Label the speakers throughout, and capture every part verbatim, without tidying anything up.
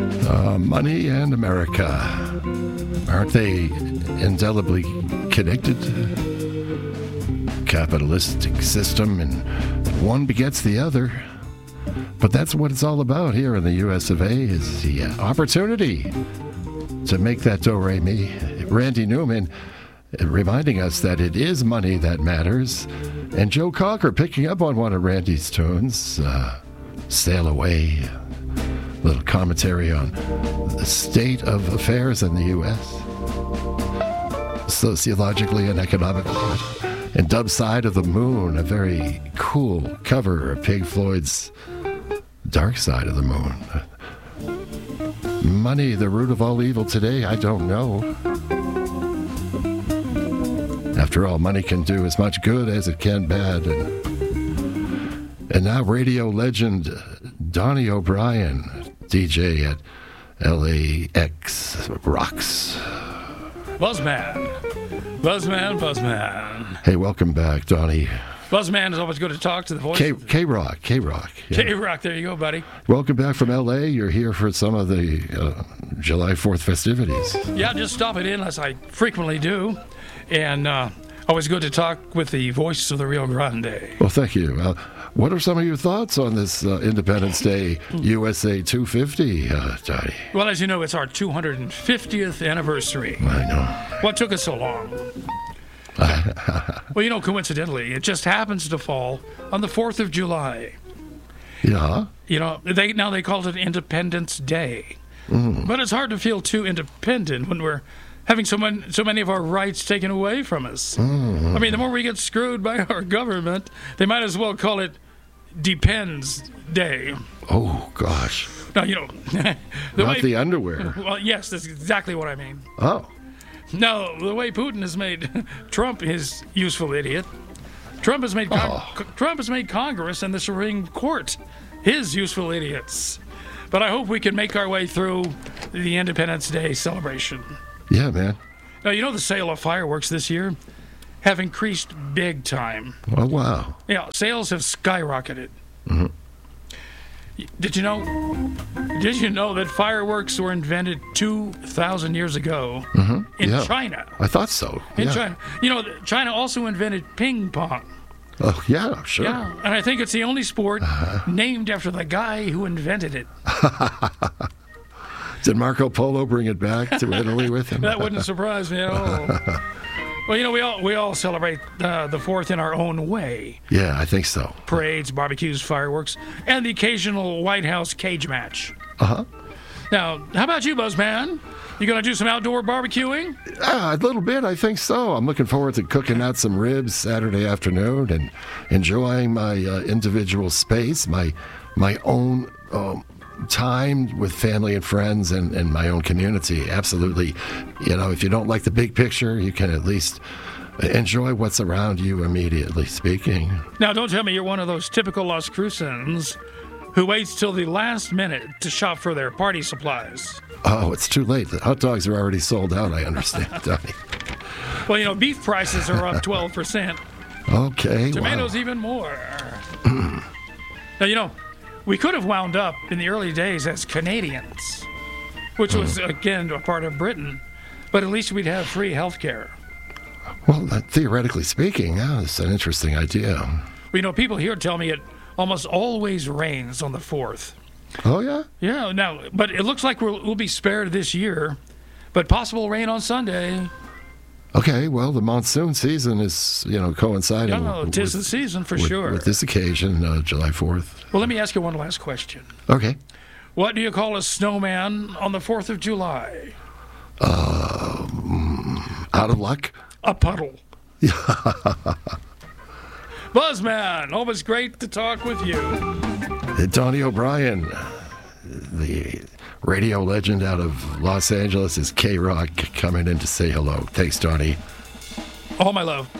Speaker 1: Uh, money and America. Aren't they indelibly connected? Capitalistic system, and one begets the other. But that's what it's all about here in the U S of A, is the opportunity to make that do-re-mi. Randy Newman reminding us that it is money that matters. And Joe Cocker picking up on one of Randy's tunes, uh, Sail Away. A little commentary on the state of affairs in the U S, sociologically and economically. And Dub Side of the Moon, a very cool cover of Pink Floyd's Dark Side of the Moon. Money, the root of all evil today? I don't know. After all, money can do as much good as it can bad. And, and now radio legend Donnie O'Brien, D J at L A X Rocks.
Speaker 2: Buzzman. Buzzman, Buzzman.
Speaker 1: Hey, welcome back, Donnie.
Speaker 2: Buzzman, is always good to talk to the voice.
Speaker 1: K-
Speaker 2: of the...
Speaker 1: K-Rock, K-Rock. Yeah.
Speaker 2: K-Rock, there you go, buddy.
Speaker 1: Welcome back from L A. You're here for some of the uh, July fourth festivities.
Speaker 2: Yeah, just stopping in, as I frequently do. And uh, always good to talk with the voice of the Rio Grande.
Speaker 1: Well, thank you. Uh, what are some of your thoughts on this uh, Independence Day U S A two fifty, uh, Donnie?
Speaker 2: Well, as you know, it's our two hundred fiftieth anniversary.
Speaker 1: I know.
Speaker 2: What took us so long? Well, you know, coincidentally, it just happens to fall on the fourth of July.
Speaker 1: Yeah?
Speaker 2: You know, they now they called it Independence Day.
Speaker 1: Mm.
Speaker 2: But it's hard to feel too independent when we're having so many, so many of our rights taken away from us.
Speaker 1: Mm.
Speaker 2: I mean, the more we get screwed by our government, they might as well call it Depends Day.
Speaker 1: Oh, gosh.
Speaker 2: Now, you know... the
Speaker 1: Not
Speaker 2: way,
Speaker 1: the underwear.
Speaker 2: Well, yes, that's exactly what I mean.
Speaker 1: Oh.
Speaker 2: No, the way Putin has made Trump his useful idiot, Trump has made Con-
Speaker 1: Oh.
Speaker 2: Trump has made Congress and the Supreme Court his useful idiots. But I hope we can make our way through the Independence Day celebration.
Speaker 1: Yeah, man.
Speaker 2: Now, you know the sale of fireworks this year have increased big time.
Speaker 1: Oh, wow.
Speaker 2: Yeah, sales have skyrocketed.
Speaker 1: Mm-hmm.
Speaker 2: Did you know? Did you know that fireworks were invented two thousand years ago
Speaker 1: Mm-hmm.
Speaker 2: in
Speaker 1: Yeah.
Speaker 2: China?
Speaker 1: I thought so.
Speaker 2: In
Speaker 1: yeah.
Speaker 2: China, you know, China also invented ping pong.
Speaker 1: Oh, yeah, sure.
Speaker 2: Yeah, and I think it's the only sport
Speaker 1: Uh-huh.
Speaker 2: named after the guy who invented it.
Speaker 1: Did Marco Polo bring it back to Italy with him?
Speaker 2: That wouldn't surprise me at all. Well, you know, we all we all celebrate uh, the Fourth in our own way.
Speaker 1: Yeah, I think so.
Speaker 2: Parades, barbecues, fireworks, and the occasional White House cage match.
Speaker 1: Uh-huh.
Speaker 2: Now, how about you, Buzzman? You gonna do some outdoor barbecuing?
Speaker 1: Ah, a little bit, I think so. I'm looking forward to cooking out some ribs Saturday afternoon and enjoying my uh, individual space, my my own um, time with family and friends and, and my own community. Absolutely. You know, if you don't like the big picture, you can at least enjoy what's around you, immediately speaking.
Speaker 2: Now, don't tell me you're one of those typical Las Crucens who waits till the last minute to shop for their party supplies.
Speaker 1: Oh, it's too late. The hot dogs are already sold out, I understand, Donnie.
Speaker 2: Well, you know, beef prices are up twelve percent.
Speaker 1: Okay,
Speaker 2: Tomatoes
Speaker 1: wow.
Speaker 2: even more. Now, you know, we could have wound up in the early days as Canadians, which was, again, a part of Britain, but at least we'd have free health care.
Speaker 1: Well, uh, theoretically speaking, yeah, it's an interesting idea.
Speaker 2: Well, you know, people here tell me it almost always rains on the fourth.
Speaker 1: Oh, yeah?
Speaker 2: Yeah, now, but it looks like we'll, we'll be spared this year, but possible rain on Sunday.
Speaker 1: Okay, well, the monsoon season is, you know, coinciding
Speaker 2: Oh,
Speaker 1: with,
Speaker 2: tis the season for
Speaker 1: with,
Speaker 2: sure.
Speaker 1: with this occasion, uh, July fourth.
Speaker 2: Well, let me ask you one last question.
Speaker 1: Okay.
Speaker 2: What do you call a snowman on the fourth of July?
Speaker 1: Uh, out of luck?
Speaker 2: A puddle. Buzzman, always great to talk with you.
Speaker 1: Donnie O'Brien, the radio legend out of Los Angeles, is K-Rock coming in to say hello. Thanks, Donnie.
Speaker 2: All my love.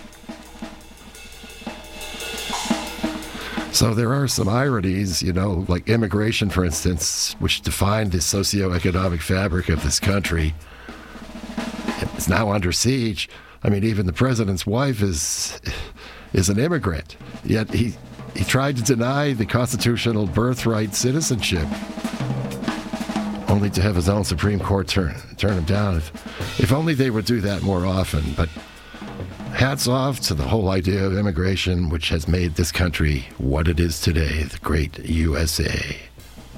Speaker 1: So there are some ironies, you know, like immigration, for instance, which defined the socioeconomic fabric of this country. It's now under siege. I mean, even the president's wife is is an immigrant. Yet he he tried to deny the constitutional birthright citizenship only to have his own Supreme Court turn turn him down. If, if only they would do that more often. But hats off to the whole idea of immigration, which has made this country what it is today, the great U S A.